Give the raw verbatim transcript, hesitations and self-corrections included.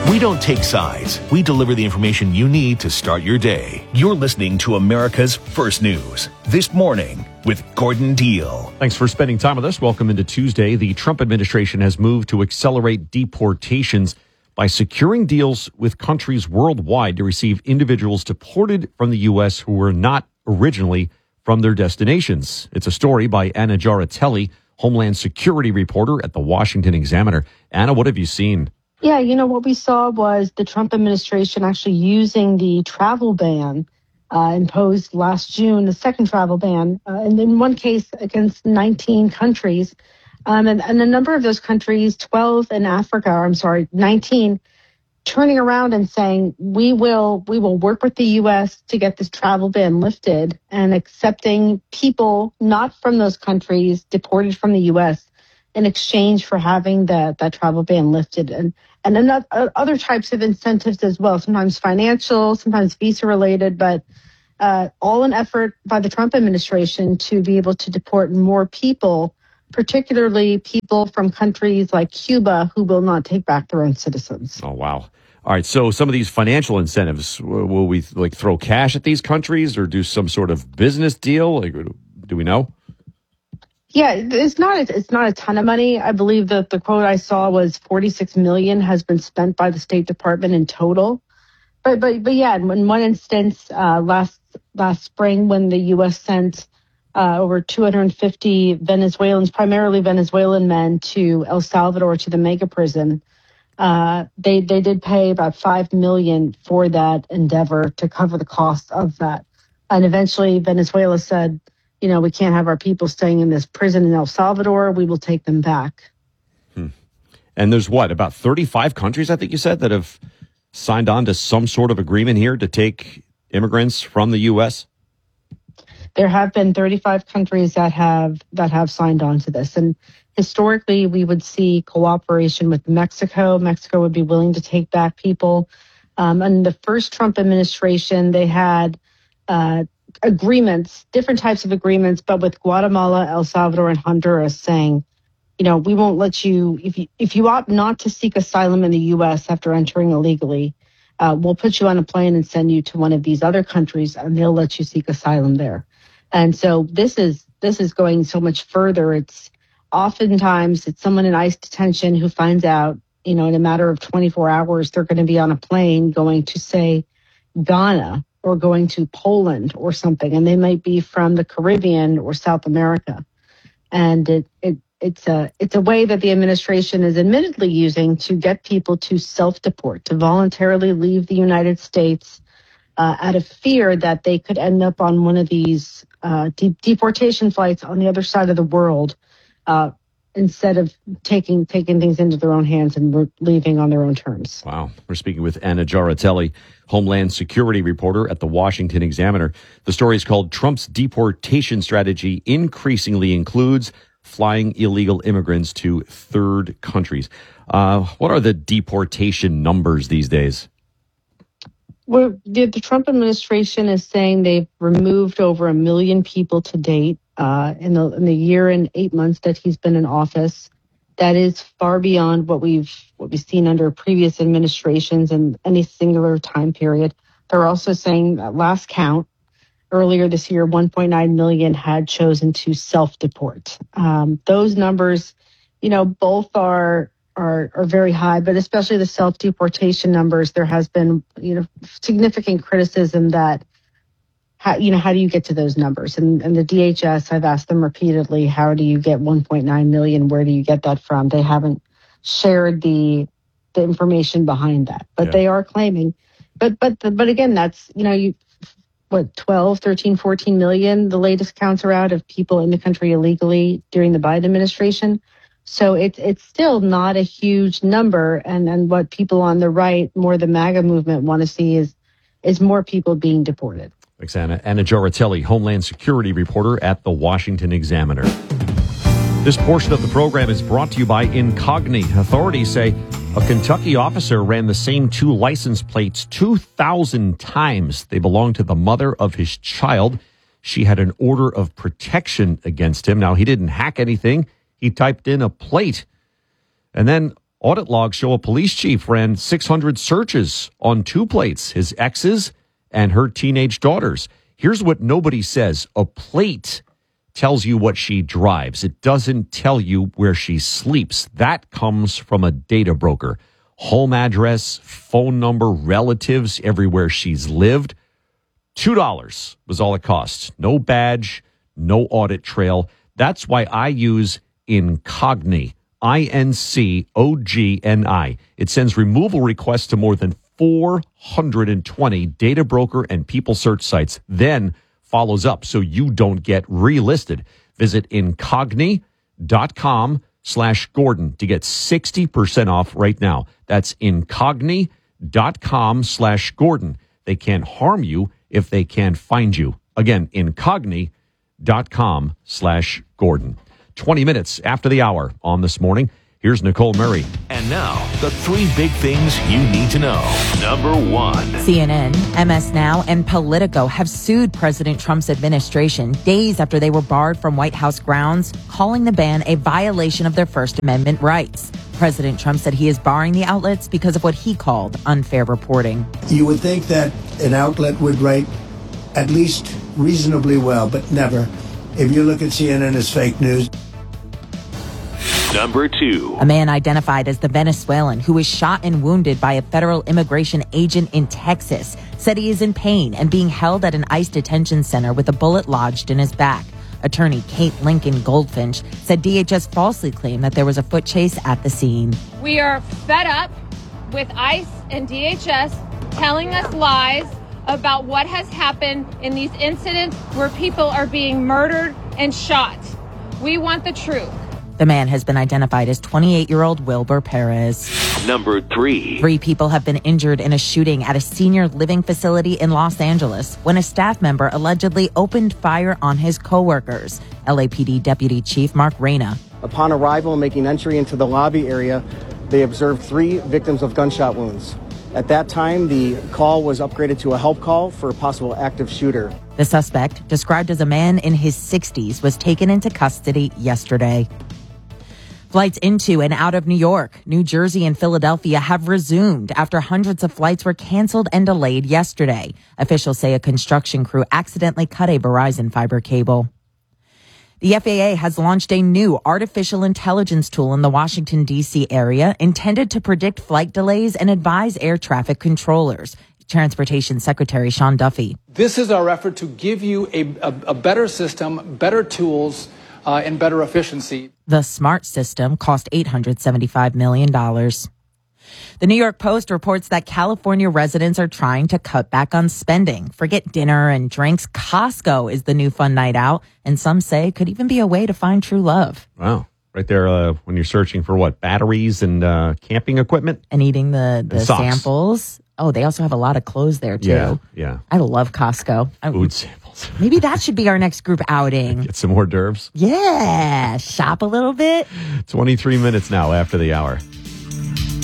We don't take sides. We deliver the information you need to start your day. You're listening to America's First News This Morning with Gordon Deal. Thanks for spending time with us. Welcome into Tuesday. The Trump administration has moved to accelerate deportations by securing deals with countries worldwide to receive individuals deported from the U S who were not originally from their destinations. It's a story by Anna Giaratelli, Homeland Security reporter at the Washington Examiner. Anna, what have you seen? Yeah, you know, what we saw was the Trump administration actually using the travel ban uh, imposed last June, the second travel ban, uh, and in one case against nineteen countries. Um, and, and a number of those countries, twelve in Africa, or I'm sorry, nineteen, turning around and saying, we will we will work with the U S to get this travel ban lifted, and accepting people not from those countries deported from the U S in exchange for having that that travel ban lifted, and and another, other types of incentives as well, sometimes financial, sometimes visa related, but uh, all an effort by the Trump administration to be able to deport more people, particularly people from countries like Cuba who will not take back their own citizens. Oh, wow. All right. So some of these financial incentives, will we like throw cash at these countries or do some sort of business deal? Like, do we know? Yeah, it's not it's not a ton of money. I believe that the quote I saw was forty-six million dollars has been spent by the State Department in total. But but but yeah, in one instance, uh, last last spring, when the U S sent uh, over two hundred fifty Venezuelans, primarily Venezuelan men, to El Salvador to the mega prison, uh, they they did pay about five million dollars for that endeavor to cover the cost of that. And eventually, Venezuela said, you know, we can't have our people staying in this prison in El Salvador. We will take them back. Hmm. And there's what, about thirty-five countries, I think you said, that have signed on to some sort of agreement here to take immigrants from the U S? There have been thirty-five countries that have that have signed on to this. And historically, we would see cooperation with Mexico. Mexico would be willing to take back people. Um, and the first Trump administration, they had uh, agreements, different types of agreements, but with Guatemala, El Salvador, and Honduras saying, you know, we won't let you, if you, if you opt not to seek asylum in the U S after entering illegally, uh, we'll put you on a plane and send you to one of these other countries and they'll let you seek asylum there. And so this is, this is going so much further. It's oftentimes it's someone in ICE detention who finds out, you know, in a matter of twenty-four hours, they're going to be on a plane going to, say, Ghana, or going to Poland or something, and they might be from the Caribbean or South America. And it, it it's a it's a way that the administration is admittedly using to get people to self-deport, to voluntarily leave the United States uh, out of fear that they could end up on one of these uh, de- deportation flights on the other side of the world, uh, instead of taking taking things into their own hands and re- leaving on their own terms. Wow. We're speaking with Anna Giaratelli, Homeland Security reporter at the Washington Examiner. The story is called Trump's Deportation Strategy Increasingly Includes Flying Illegal Immigrants to Third Countries. Uh, what are the deportation numbers these days? Well, the, the Trump administration is saying they've removed over a million people to date uh, in the in the year and eight months that he's been in office. That is far beyond what we've what we've seen under previous administrations in any singular time period. They're also saying that last count earlier this year, one point nine million had chosen to self-deport. Um, those numbers, you know, both are. Are, are very high, but especially the self-deportation numbers, there has been, you know, significant criticism that, how, you know, how do you get to those numbers? And, and the D H S, I've asked them repeatedly, how do you get one point nine million? Where do you get that from? They haven't shared the the information behind that, but yeah. They are claiming. But but the, but again, that's, you know, you what, twelve, thirteen, fourteen million, the latest counts are out of people in the country illegally during the Biden administration. So it's it's still not a huge number, and, and what people on the right, more the MAGA movement, want to see is is more people being deported. Thanks, Anna. Anna Giaratelli, Homeland Security reporter at the Washington Examiner. This portion of the program is brought to you by Incogni. Authorities say a Kentucky officer ran the same two license plates two thousand times. They belonged to the mother of his child. She had an order of protection against him. Now, he didn't hack anything. He typed in a plate. And then Audit logs show a police chief ran six hundred searches on two plates, his ex's and her teenage daughters. Here's what nobody says. A plate tells you what she drives. It doesn't tell you where she sleeps. That comes from a data broker. Home address, phone number, relatives, everywhere she's lived. two dollars was all it cost. No badge, no audit trail. That's why I use Incogni, I N C O G N I. It sends removal requests to more than four hundred twenty data broker and people search sites, then follows up so you don't get relisted. Visit incogni.com slash Gordon to get sixty percent off right now. That's incogni.com slash Gordon. They can't harm you if they can't find you. Again, incogni.com slash Gordon. twenty minutes after the hour on This Morning. Here's Nicole Murray. And now, the three big things you need to know. Number one. C N N, M S Now, and Politico have sued President Trump's administration days after they were barred from White House grounds, calling the ban a violation of their First Amendment rights. President Trump said he is barring the outlets because of what he called unfair reporting. You would think that an outlet would write at least reasonably well, but never. If you look at C N N as fake news. Number two. A man identified as the Venezuelan who was shot and wounded by a federal immigration agent in Texas said he is in pain and being held at an ICE detention center with a bullet lodged in his back. Attorney Kate Lincoln Goldfinch said D H S falsely claimed that there was a foot chase at the scene. We are fed up with ICE and D H S telling us lies about what has happened in these incidents where people are being murdered and shot. We want the truth. The man has been identified as twenty-eight-year-old Wilbur Perez. Number three. Three people have been injured in a shooting at a senior living facility in Los Angeles when a staff member allegedly opened fire on his coworkers. L A P D Deputy Chief Mark Reyna. Upon arrival and making entry into the lobby area, they observed three victims of gunshot wounds. At that time, the call was upgraded to a help call for a possible active shooter. The suspect, described as a man in his sixties, was taken into custody yesterday. Flights into and out of New York, New Jersey, and Philadelphia have resumed after hundreds of flights were canceled and delayed yesterday. Officials say a construction crew accidentally cut a Verizon fiber cable. The F A A has launched a new artificial intelligence tool in the Washington, D C area intended to predict flight delays and advise air traffic controllers. Transportation Secretary Sean Duffy. This is our effort to give you a, a, a better system, better tools, uh, and better efficiency. The SMART system cost eight hundred seventy-five million dollars. The New York Post reports that California residents are trying to cut back on spending. Forget dinner and drinks. Costco is the new fun night out, and some say could even be a way to find true love. Wow. Right there uh, when you're searching for what? Batteries and uh, camping equipment? And eating the, the samples. Oh, they also have a lot of clothes there, too. Yeah, yeah. I love Costco. Food samples. Maybe that should be our next group outing. Get some hors d'oeuvres. Yeah. Shop a little bit. twenty-three minutes now after the hour.